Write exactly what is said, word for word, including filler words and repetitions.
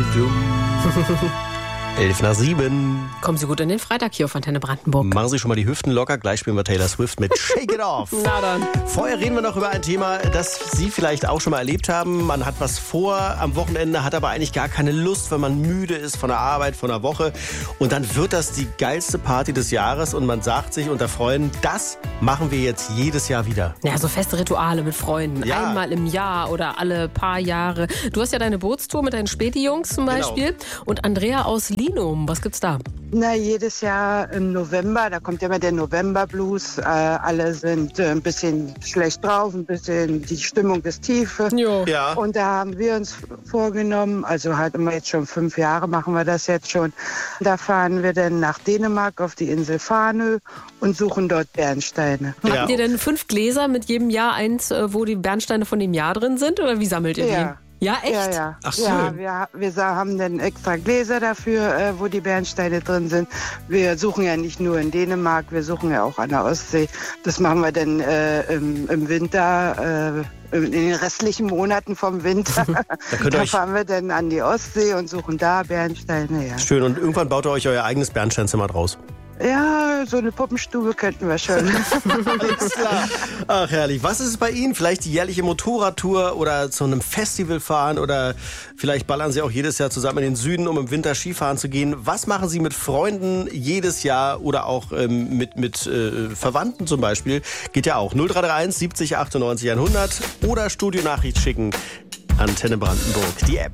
elf nach sieben. Kommen Sie gut in den Freitag hier auf Antenne Brandenburg. Machen Sie schon mal die Hüften locker. Gleich spielen wir Taylor Swift mit Shake It Off. Na dann. Vorher reden wir noch über ein Thema, das Sie vielleicht auch schon mal erlebt haben. Man hat was vor am Wochenende, hat aber eigentlich gar keine Lust, weil man müde ist von der Arbeit, von der Woche. Und dann wird das die geilste Party des Jahres und man sagt sich unter Freunden, das machen wir jetzt jedes Jahr wieder. Ja, so feste Rituale mit Freunden. Ja. Einmal im Jahr oder alle paar Jahre. Du hast ja deine Bootstour mit deinen Späti-Jungs zum Beispiel. Genau. Und Andrea aus Linum, was gibt's da? Na, jedes Jahr im November, da kommt immer der November-Blues. Äh, alle sind äh, ein bisschen schlecht drauf, ein bisschen, die Stimmung ist tief. Jo. Ja. Und da haben wir uns vorgenommen, also halt immer jetzt schon fünf Jahre machen wir das jetzt schon. Da fahren wir dann nach Dänemark auf die Insel Fanø und suchen dort Bernsteine. Ja. Habt ihr denn fünf Gläser mit jedem Jahr eins, äh, wo die Bernsteine von dem Jahr drin sind? Oder wie sammelt ihr Ja. die? Ja, echt? Ja, ja. Ach so. Ja, wir, wir sa- haben dann extra Gläser dafür, äh, wo die Bernsteine drin sind. Wir suchen ja nicht nur in Dänemark, wir suchen ja auch an der Ostsee. Das machen wir dann äh, im, im Winter, äh, in den restlichen Monaten vom Winter. Da könnt ihr Da euch fahren wir dann an die Ostsee und suchen da Bernsteine. Ja, schön. Und irgendwann baut ihr euch euer eigenes Bernsteinzimmer draus. ja, so eine Puppenstube könnten wir schon. Alles klar. Ach, herrlich. Was ist es bei Ihnen? Vielleicht die jährliche Motorradtour oder zu einem Festival fahren oder vielleicht ballern Sie auch jedes Jahr zusammen in den Süden, um im Winter Skifahren zu gehen. Was machen Sie mit Freunden jedes Jahr oder auch ähm, mit, mit äh, Verwandten zum Beispiel? Geht ja auch. null drei drei eins siebzig achtundneunzig hundert oder Studionachricht schicken. Antenne Brandenburg, die App.